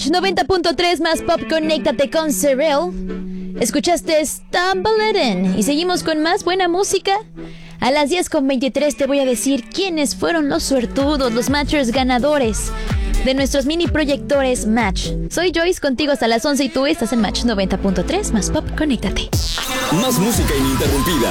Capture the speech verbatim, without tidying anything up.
Match noventa punto tres más pop, conéctate con Cerrell. Escuchaste Stumble It In y seguimos con más buena música. A las diez con veintitrés te voy a decir quiénes fueron los suertudos, los matchers ganadores de nuestros mini proyectores Match. Soy Joyce, contigo hasta las once y tú estás en Match noventa punto tres más pop, conéctate. Más música ininterrumpida.